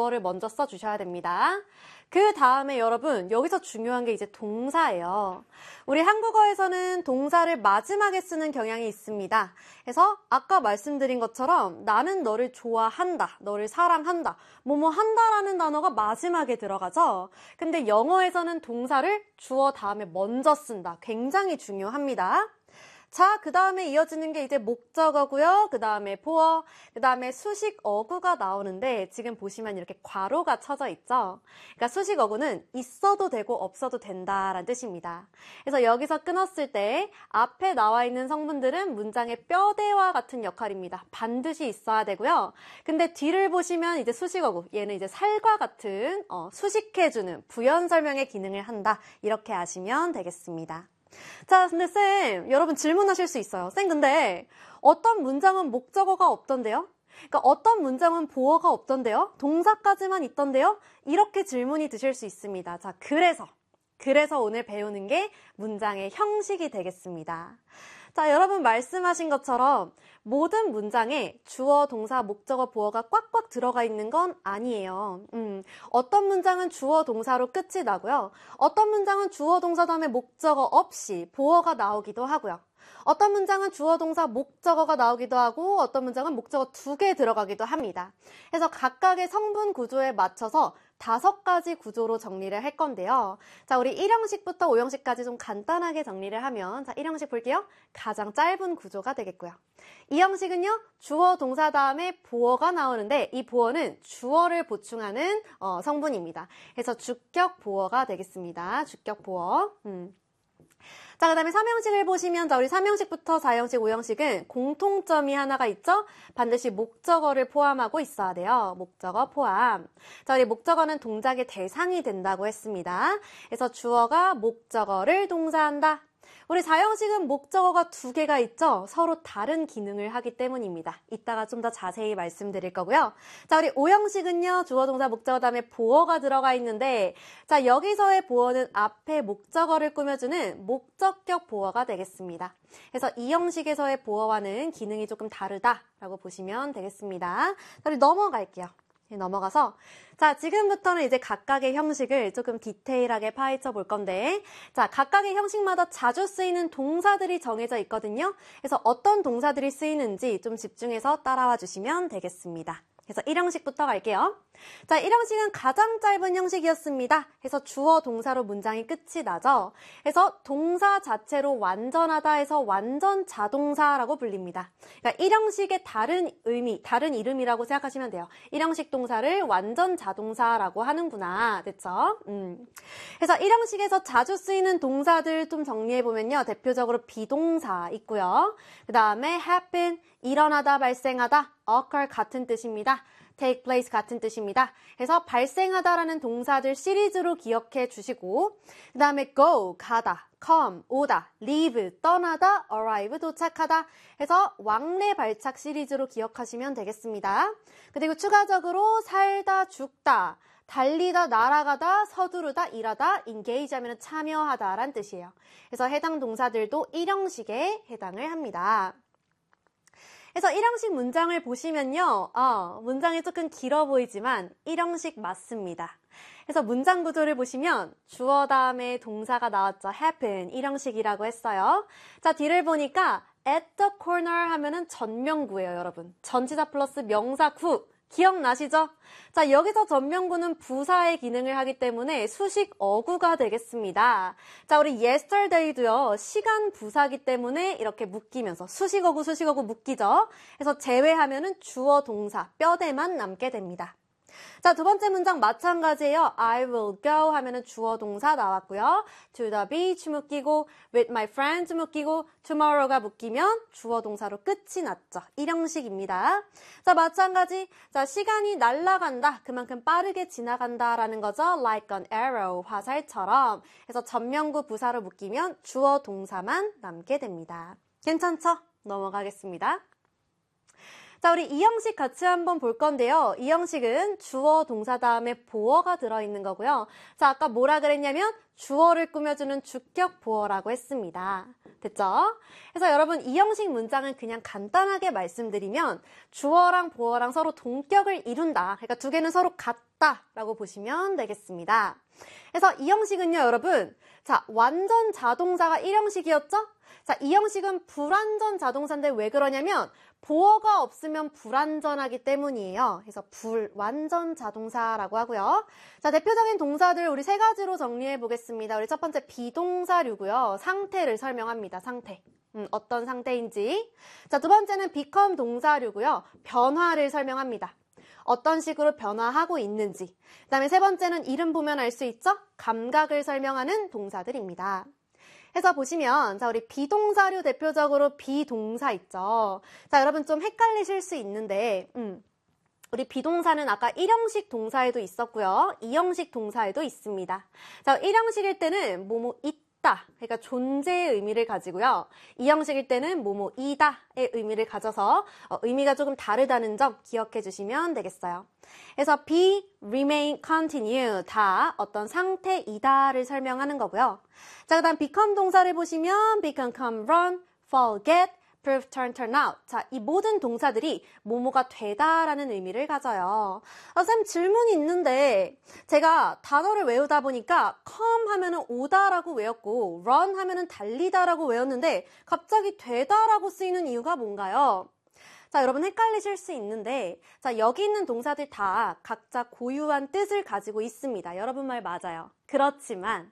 주어를 먼저 써주셔야 됩니다. 그 다음에 여러분 여기서 중요한 게 이제 동사예요. 우리 한국어에서는 동사를 마지막에 쓰는 경향이 있습니다. 그래서 아까 말씀드린 것처럼 나는 너를 좋아한다, 너를 사랑한다, 뭐뭐 한다라는 단어가 마지막에 들어가죠. 근데 영어에서는 동사를 주어 다음에 먼저 쓴다. 굉장히 중요합니다. 자, 그 다음에 이어지는 게 이제 목적어고요. 그 다음에 보어, 그 다음에 수식 어구가 나오는데 지금 보시면 이렇게 괄호가 쳐져 있죠. 그러니까 수식 어구는 있어도 되고 없어도 된다라는 뜻입니다. 그래서 여기서 끊었을 때 앞에 나와 있는 성분들은 문장의 뼈대와 같은 역할입니다. 반드시 있어야 되고요. 근데 뒤를 보시면 이제 수식 어구, 얘는 이제 살과 같은 수식해주는 부연 설명의 기능을 한다. 이렇게 아시면 되겠습니다. 자, 근데 쌤, 여러분 질문하실 수 있어요. 쌤, 근데 어떤 문장은 목적어가 없던데요? 그러니까 어떤 문장은 보어가 없던데요? 동사까지만 있던데요? 이렇게 질문이 드실 수 있습니다. 자, 그래서 오늘 배우는 게 문장의 형식이 되겠습니다. 자, 여러분 말씀하신 것처럼 모든 문장에 주어, 동사, 목적어, 보어가 꽉꽉 들어가 있는 건 아니에요. 어떤 문장은 주어, 동사로 끝이 나고요. 어떤 문장은 주어, 동사 다음에 목적어 없이 보어가 나오기도 하고요. 어떤 문장은 주어, 동사, 목적어가 나오기도 하고 어떤 문장은 목적어 2개 들어가기도 합니다. 그래서 각각의 성분 구조에 맞춰서 5가지 구조로 정리를 할 건데요. 자, 우리 1형식부터 5형식까지 좀 간단하게 정리를 하면 자, 1형식 볼게요. 가장 짧은 구조가 되겠고요. 2형식은요. 주어, 동사 다음에 보어가 나오는데 이 보어는 주어를 보충하는 성분입니다. 그래서 주격 보어가 되겠습니다. 주격 보어. 자, 그 다음에 3형식을 보시면, 자, 우리 3형식부터 4형식, 5형식은 공통점이 하나가 있죠? 반드시 목적어를 포함하고 있어야 돼요. 목적어 포함. 자, 우리 목적어는 동작의 대상이 된다고 했습니다. 그래서 주어가 목적어를 동사한다. 우리 4형식은 목적어가 2개가 있죠? 서로 다른 기능을 하기 때문입니다. 이따가 좀 더 자세히 말씀드릴 거고요. 자, 우리 5형식은요. 주어, 동사, 목적어 다음에 보어가 들어가 있는데 자, 여기서의 보어는 앞에 목적어를 꾸며주는 목적격 보어가 되겠습니다. 그래서 이 형식에서의 보어와는 기능이 조금 다르다라고 보시면 되겠습니다. 자, 우리 넘어갈게요. 넘어가서 자, 지금부터는 이제 각각의 형식을 조금 디테일하게 파헤쳐 볼 건데 자, 각각의 형식마다 자주 쓰이는 동사들이 정해져 있거든요. 그래서 어떤 동사들이 쓰이는지 좀 집중해서 따라와 주시면 되겠습니다. 그래서 1형식부터 갈게요. 자, 1형식은 가장 짧은 형식이었습니다. 그래서 주어, 동사로 문장이 끝이 나죠. 그래서 동사 자체로 완전하다 해서 완전 자동사라고 불립니다. 그러니까 1형식의 다른 의미, 다른 이름이라고 생각하시면 돼요. 1형식 동사를 완전 자동사라고 하는구나. 됐죠? 그래서 1형식에서 자주 쓰이는 동사들 좀 정리해보면요. 대표적으로 비동사 있고요. 그 다음에 happen, 일어나다, 발생하다, occur 같은 뜻입니다. take place 같은 뜻입니다. 그래서 발생하다라는 동사들 시리즈로 기억해 주시고 그 다음에 go, 가다, come, 오다, leave, 떠나다, arrive, 도착하다 해서 왕래 발착 시리즈로 기억하시면 되겠습니다. 그리고 추가적으로 살다, 죽다, 달리다, 날아가다, 서두르다, 일하다, engage 하면 참여하다라는 뜻이에요. 그래서 해당 동사들도 1형식에 해당을 합니다. 그래서 1형식 문장을 보시면요. 문장이 조금 길어 보이지만 1형식 맞습니다. 그래서 문장 구조를 보시면 주어 다음에 동사가 나왔죠. happen, 1형식이라고 했어요. 자, 뒤를 보니까 at the corner 하면은 전명구예요, 여러분. 전치사 플러스 명사 구. 기억나시죠? 자, 여기서 전명구는 부사의 기능을 하기 때문에 수식 어구가 되겠습니다. 자, 우리 yesterday도요, 시간 부사기 때문에 이렇게 묶이면서 수식 어구 묶이죠? 그래서 제외하면은 주어 동사, 뼈대만 남게 됩니다. 자, 두 번째 문장 마찬가지예요. I will go 하면은 주어 동사 나왔고요. to the beach 묶이고 with my friends 묶이고 tomorrow가 묶이면 주어 동사로 끝이 났죠. 1형식입니다. 자, 마찬가지. 자, 시간이 날아간다. 그만큼 빠르게 지나간다라는 거죠. like an arrow, 화살처럼. 그래서 전명구 부사로 묶이면 주어 동사만 남게 됩니다. 괜찮죠? 넘어가겠습니다. 자, 우리 2형식 같이 한번 볼 건데요. 2형식은 주어, 동사 다음에 보어가 들어있는 거고요. 자, 아까 뭐라 그랬냐면 주어를 꾸며주는 주격 보어라고 했습니다. 됐죠? 그래서 여러분 이 형식 문장은 그냥 간단하게 말씀드리면 주어랑 보어랑 서로 동격을 이룬다. 그러니까 두 개는 서로 같다라고 보시면 되겠습니다. 그래서 이 형식은요, 여러분. 자, 완전 자동사가 1형식이었죠? 자, 이 형식은 불완전 자동사인데 왜 그러냐면 보어가 없으면 불완전하기 때문이에요. 그래서 불완전 자동사라고 하고요. 자, 대표적인 동사들 우리 세 가지로 정리해 보겠습니다. 우리 첫 번째 비동사류고요. 상태를 설명합니다. 상태. 어떤 상태인지. 자, 두 번째는 become 동사류고요. 변화를 설명합니다. 어떤 식으로 변화하고 있는지. 그 다음에 세 번째는 이름 보면 알 수 있죠? 감각을 설명하는 동사들입니다. 해서 보시면 자 우리 비동사류 대표적으로 비동사 있죠. 자 여러분 좀 헷갈리실 수 있는데 우리 비동사는 아까 1형식 동사에도 있었고요. 2형식 동사에도 있습니다. 자 1형식일 때는 뭐뭐 있다. 그러니까 존재의 의미를 가지고요. 2형식일 때는 뭐뭐이다의 의미를 가져서 의미가 조금 다르다는 점 기억해 주시면 되겠어요. 그래서 be, remain, continue 다 어떤 상태이다를 설명하는 거고요. 자, 그 다음 become 동사를 보시면 become, come, run, fall, get, prove, turn, turn out. 자, 이 모든 동사들이 뭐뭐가 되다라는 의미를 가져요. 쌤 질문이 있는데 제가 단어를 외우다 보니까 come 하면은 오다라고 외웠고 run 하면은 달리다라고 외웠는데 갑자기 되다라고 쓰이는 이유가 뭔가요? 자, 여러분 헷갈리실 수 있는데 자, 여기 있는 동사들 다 각자 고유한 뜻을 가지고 있습니다. 여러분 말 맞아요. 그렇지만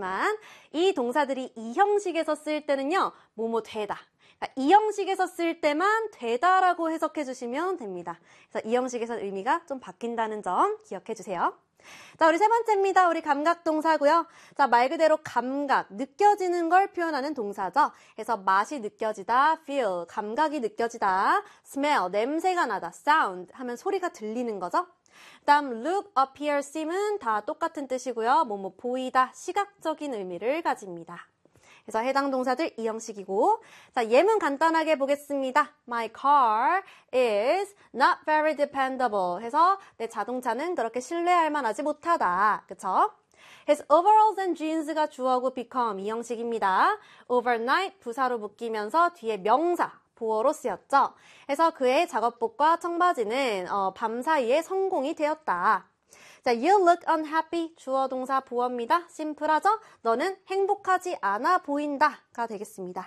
이 동사들이 이 형식에서 쓰일 때는요. 뭐뭐 되다. 그러니까 이 형식에서 쓸 때만 되다라고 해석해 주시면 됩니다. 그래서 이 형식에서 의미가 좀 바뀐다는 점 기억해 주세요. 자, 우리 세 번째입니다. 우리 감각동사고요. 자, 말 그대로 감각, 느껴지는 걸 표현하는 동사죠. 그래서 맛이 느껴지다, feel, 감각이 느껴지다, smell, 냄새가 나다, sound 하면 소리가 들리는 거죠. 그다음 look, appear, seem은 다 똑같은 뜻이고요. 뭐뭐 보이다, 시각적인 의미를 가집니다. 그래서 해당 동사들 이 형식이고 자 예문 간단하게 보겠습니다. My car is not very dependable 해서 내 자동차는 그렇게 신뢰할 만하지 못하다. 그쵸? 그래서 overalls and jeans가 주어고 become 이 형식입니다. overnight 부사로 묶이면서 뒤에 명사 보어로 쓰였죠. 그래서 그의 작업복과 청바지는 밤 사이에 성공이 되었다. 자, you look unhappy 주어 동사 보어입니다. 심플하죠? 너는 행복하지 않아 보인다가 되겠습니다.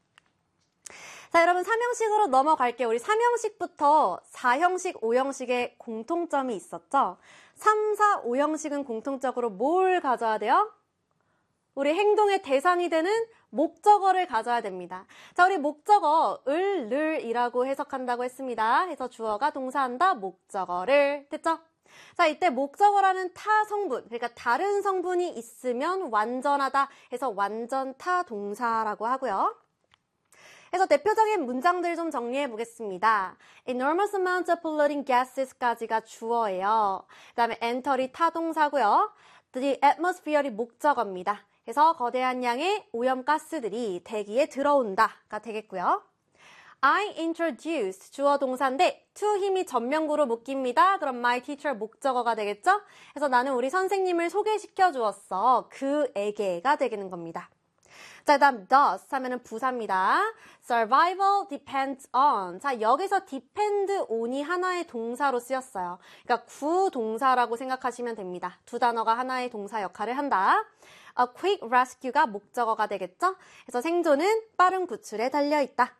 자, 여러분 3형식으로 넘어갈게요. 우리 3형식부터 4형식, 5형식의 공통점이 있었죠? 3, 4, 5형식은 공통적으로 뭘 가져야 돼요? 우리 행동의 대상이 되는 목적어를 가져야 됩니다. 자, 우리 목적어 을이라고 해석한다고 했습니다. 해서 주어가 동사한다, 목적어를. 됐죠? 자, 이때 목적어라는 타 성분, 그러니까 다른 성분이 있으면 완전하다 해서 완전타 동사라고 하고요. 그래서 대표적인 문장들 좀 정리해 보겠습니다. Enormous amounts of polluting gases까지가 주어예요. 그 다음에 enter이 타동사고요. The atmosphere이 목적어입니다. 그래서 거대한 양의 오염가스들이 대기에 들어온다가 되겠고요. I introduced 주어 동사인데 to 힘이 전명구로 묶입니다. 그럼 my teacher 목적어가 되겠죠? 그래서 나는 우리 선생님을 소개시켜 주었어. 그에게가 되는 겁니다. 자, 그 다음 does 하면은 부사입니다. Survival depends on. 자, 여기서 depend on이 하나의 동사로 쓰였어요. 그러니까 구동사라고 생각하시면 됩니다. 두 단어가 하나의 동사 역할을 한다. A quick rescue가 목적어가 되겠죠? 그래서 생존은 빠른 구출에 달려있다.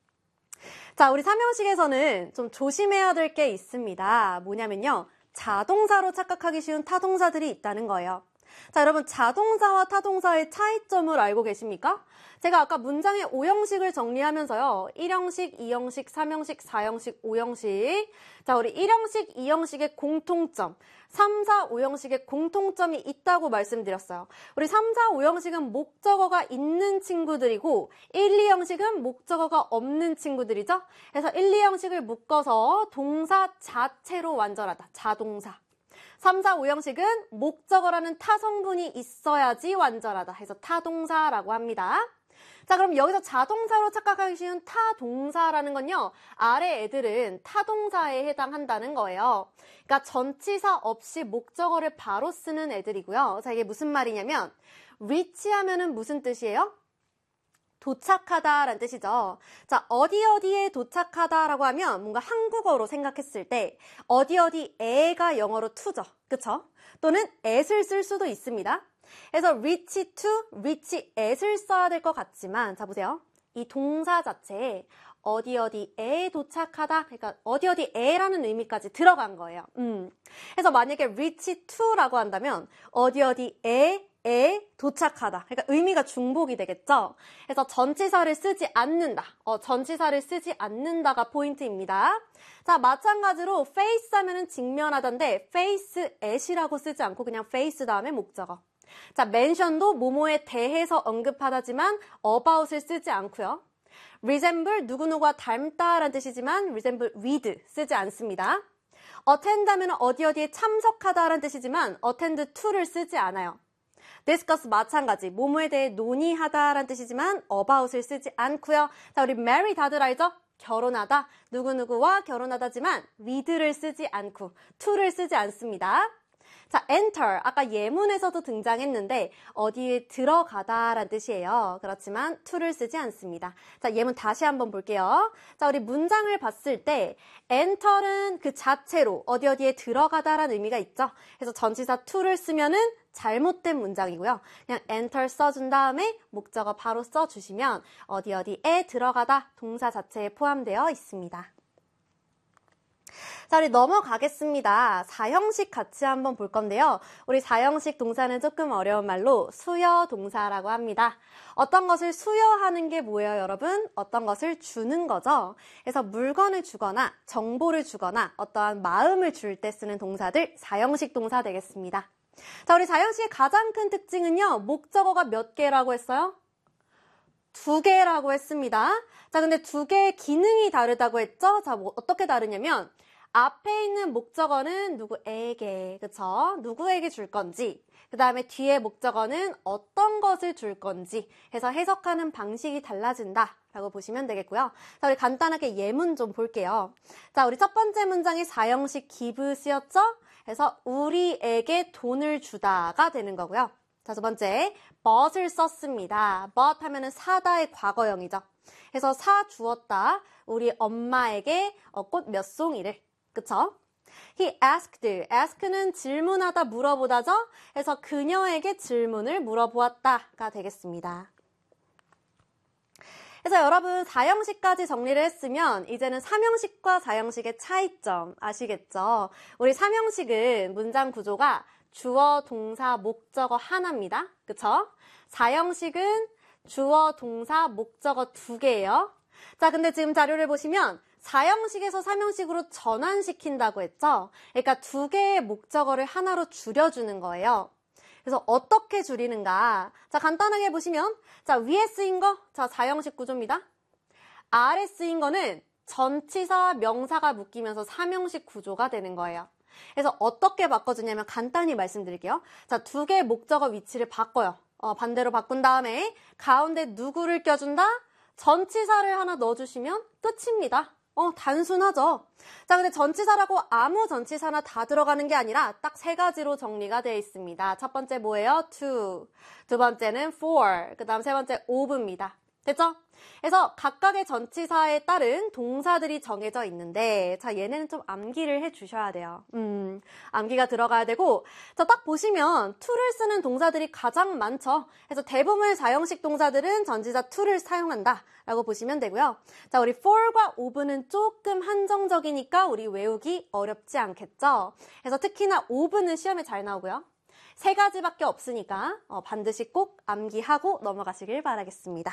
자, 우리 3형식에서는 좀 조심해야 될 게 있습니다. 뭐냐면요. 자동사로 착각하기 쉬운 타동사들이 있다는 거예요. 자, 여러분 자동사와 타동사의 차이점을 알고 계십니까? 제가 아까 문장의 5형식을 정리하면서요. 1형식, 2형식, 3형식, 4형식, 5형식. 자, 우리 1형식, 2형식의 공통점, 3, 4, 5형식의 공통점이 있다고 말씀드렸어요. 우리 3, 4, 5형식은 목적어가 있는 친구들이고 1, 2형식은 목적어가 없는 친구들이죠. 그래서 1, 2형식을 묶어서 동사 자체로 완전하다. 자동사. 3, 4, 5형식은 목적어라는 타성분이 있어야지 완전하다 해서 타동사라고 합니다. 자, 그럼 여기서 자동사로 착각하기 쉬운 타동사라는 건요. 아래 애들은 타동사에 해당한다는 거예요. 그러니까 전치사 없이 목적어를 바로 쓰는 애들이고요. 자, 이게 무슨 말이냐면 reach 하면은 무슨 뜻이에요? 도착하다라는 뜻이죠. 자, 어디 어디에 도착하다라고 하면 뭔가 한국어로 생각했을 때 어디 어디에가 영어로 to죠. 그쵸? 또는 at을 쓸 수도 있습니다. 그래서 reach to, reach at을 써야 될 것 같지만 자 보세요. 이 동사 자체에 어디 어디에 도착하다, 그러니까 어디 어디에라는 의미까지 들어간 거예요. 그래서 만약에 reach to라고 한다면 어디 어디에 도착하다. 그러니까 의미가 중복이 되겠죠. 그래서 전치사를 쓰지 않는다. 전치사를 쓰지 않는다가 포인트입니다. 자, 마찬가지로 face 하면은 직면하다인데 face at이라고 쓰지 않고 그냥 face 다음에 목적어. 자, mention도 뭐뭐에 대해서 언급하다지만 about을 쓰지 않고요. resemble 누구누구와 닮다라는 뜻이지만 resemble with 쓰지 않습니다. attend 하면 어디 어디에 참석하다라는 뜻이지만 attend to를 쓰지 않아요. discuss 마찬가지 뭐뭐에 대해 논의하다라는 뜻이지만 about을 쓰지 않고요. 자, 우리 marry 다들 알죠? 결혼하다 누구누구와 결혼하다지만 with를 쓰지 않고 to를 쓰지 않습니다. 자, enter 아까 예문에서도 등장했는데 어디에 들어가다라는 뜻이에요. 그렇지만 to를 쓰지 않습니다. 자, 예문 다시 한번 볼게요. 자, 우리 문장을 봤을 때 enter는 그 자체로 어디 어디에 들어가다라는 의미가 있죠. 그래서 전치사 to를 쓰면은 잘못된 문장이고요. 그냥 enter 써준 다음에 목적어 바로 써주시면 어디 어디에 들어가다 동사 자체에 포함되어 있습니다. 자, 우리 넘어가겠습니다. 사형식 같이 한번 볼 건데요. 우리 사형식 동사는 조금 어려운 말로 수여 동사라고 합니다. 어떤 것을 수여하는 게 뭐예요, 여러분? 어떤 것을 주는 거죠. 그래서 물건을 주거나 정보를 주거나 어떠한 마음을 줄 때 쓰는 동사들 사형식 동사 되겠습니다. 자, 우리 사형식의 가장 큰 특징은요. 목적어가 몇 개라고 했어요? 2개라고 했습니다. 자, 근데 2개의 기능이 다르다고 했죠? 자, 뭐 어떻게 다르냐면 앞에 있는 목적어는 누구에게, 그쵸? 누구에게 줄 건지, 그 다음에 뒤에 목적어는 어떤 것을 줄 건지 해서 해석하는 방식이 달라진다라고 보시면 되겠고요. 자, 우리 간단하게 예문 좀 볼게요. 자, 우리 첫 번째 문장이 사형식 give 쓰였죠? 그래서 우리에게 돈을 주다가 되는 거고요. 자, 두 번째, bought을 썼습니다. bought 하면은 사다의 과거형이죠. 그래서 사 주었다. 우리 엄마에게 꽃 몇 송이를. 그쵸? He ask는 질문하다, 물어보다죠? 그래서 그녀에게 질문을 물어보았다가 되겠습니다. 그래서 여러분 4형식까지 정리를 했으면 이제는 3형식과 4형식의 차이점 아시겠죠? 우리 3형식은 문장 구조가 주어, 동사, 목적어 하나입니다. 그쵸? 4형식은 주어, 동사, 목적어 2개예요. 자, 근데 지금 자료를 보시면 4형식에서 3형식으로 전환시킨다고 했죠? 그러니까 2개의 목적어를 하나로 줄여주는 거예요. 그래서 어떻게 줄이는가? 자, 간단하게 보시면 자, 위에 쓰인 거, 자, 4형식 구조입니다. 아래 쓰인 거는 전치사, 명사가 묶이면서 3형식 구조가 되는 거예요. 그래서 어떻게 바꿔주냐면 간단히 말씀드릴게요. 자, 2개의 목적어 위치를 바꿔요. 반대로 바꾼 다음에 가운데 누구를 껴준다? 전치사를 하나 넣어주시면 끝입니다. 단순하죠? 자, 근데 전치사라고 아무 전치사나 다 들어가는 게 아니라 딱 3가지로 정리가 되어 있습니다. 첫 번째 뭐예요? to. 두 번째는 for. 그 다음 세 번째 of입니다. 됐죠? 그래서 각각의 전치사에 따른 동사들이 정해져 있는데 자, 얘네는 좀 암기를 해주셔야 돼요. 암기가 들어가야 되고 자, 딱 보시면 to를 쓰는 동사들이 가장 많죠. 그래서 대부분의 4형식 동사들은 전치사 to를 사용한다 라고 보시면 되고요. 자, 우리 for과 of는 조금 한정적이니까 우리 외우기 어렵지 않겠죠. 그래서 특히나 of는 시험에 잘 나오고요. 3가지밖에 없으니까 반드시 꼭 암기하고 넘어가시길 바라겠습니다.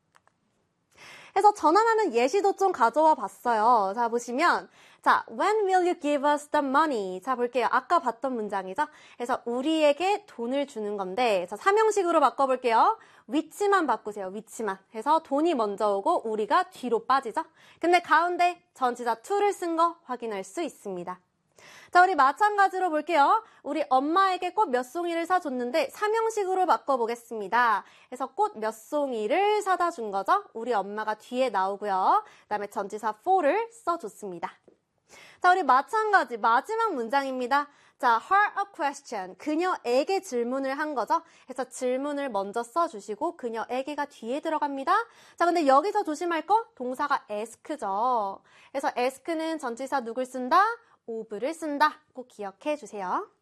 그래서 전환하는 예시도 좀 가져와 봤어요. 자, 보시면 자, when will you give us the money? 자, 볼게요. 아까 봤던 문장이죠? 그래서 우리에게 돈을 주는 건데 자, 3형식으로 바꿔볼게요. 위치만 바꾸세요. 위치만. 그래서 돈이 먼저 오고 우리가 뒤로 빠지죠? 근데 가운데 전치사 to를 쓴 거 확인할 수 있습니다. 자, 우리 마찬가지로 볼게요. 우리 엄마에게 꽃 몇 송이를 사줬는데 3형식으로 바꿔보겠습니다. 그래서 꽃 몇 송이를 사다 준 거죠. 우리 엄마가 뒤에 나오고요. 그 다음에 전치사 for를 써줬습니다. 자, 우리 마찬가지 마지막 문장입니다. 자, her a question. 그녀에게 질문을 한 거죠. 그래서 질문을 먼저 써주시고 그녀에게가 뒤에 들어갑니다. 자, 근데 여기서 조심할 거 동사가 ask죠. 그래서 ask는 전치사 누굴 쓴다? of를 쓴다. 꼭 기억해 주세요.